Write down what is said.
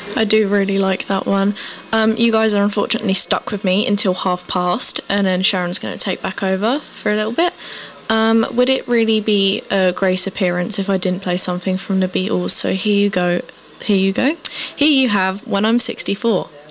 I do really like that one. You guys are unfortunately stuck with me until past, and then Sharon's going to take back over for a little bit. Would it really be a grace appearance if I didn't play something from the Beatles? So here you go. Here you go. Here you have When I'm 64.